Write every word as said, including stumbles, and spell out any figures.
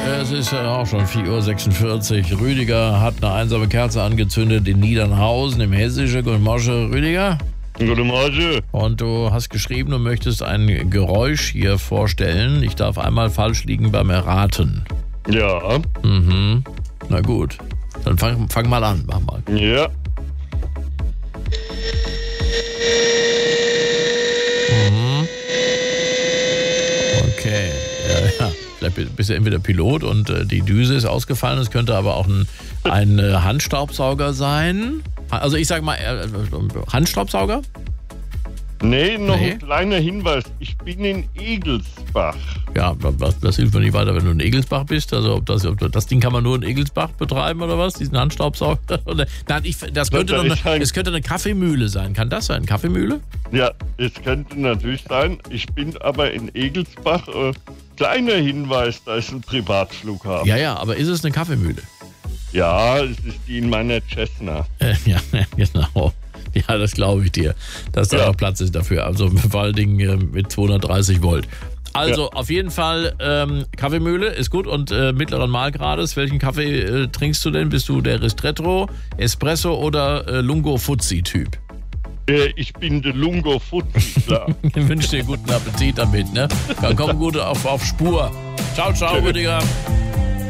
Es ist ja auch schon vier Uhr sechsundvierzig. Rüdiger hat eine einsame Kerze angezündet in Niedernhausen im Hessischen. Guten Morgen, Rüdiger. Guten Morgen. Und du hast geschrieben, du möchtest ein Geräusch hier vorstellen. Ich darf einmal falsch liegen beim Erraten. Ja. Mhm. Na gut. Dann fang, fang mal an, mach mal. Ja. Mhm. Okay. Ja, ja. Vielleicht bist du entweder Pilot und äh, die Düse ist ausgefallen. Es könnte aber auch ein, ein äh, Handstaubsauger sein. Also ich sag mal, äh, Handstaubsauger? Nee, noch Nee. ein kleiner Hinweis. Ich bin in Egelsbach. Ja, das, das hilft mir nicht weiter, wenn du in Egelsbach bist. Also ob das, ob das Ding kann man nur in Egelsbach betreiben oder was? Diesen Handstaubsauger? Oder, nein, ich, das könnte Da doch eine, ist ein- es könnte eine Kaffeemühle sein. Kann das sein? Kaffeemühle? Ja, es könnte natürlich sein. Ich bin aber in Egelsbach. Äh, kleiner Hinweis, da ist ein Privatflughafen. Ja, ja, aber ist es eine Kaffeemühle? Ja, es ist die in meiner Cessna. Äh, ja, genau. Ja, das glaube ich dir, dass da Ja. auch Platz ist dafür. Also vor allen Dingen äh, mit zweihundertdreißig Volt. Also auf jeden Fall ähm, Kaffeemühle ist gut und äh, mittleren Mahlgrades. Welchen Kaffee äh, trinkst du denn? Bist du der Ristretto, Espresso oder äh, Lungo Fuzzi Typ? Äh, ich bin der Lungo Fuzzi, klar. Ich wünsche dir guten Appetit damit, ne? Dann komm gut auf, auf Spur. Ciao, ciao, Rüdiger.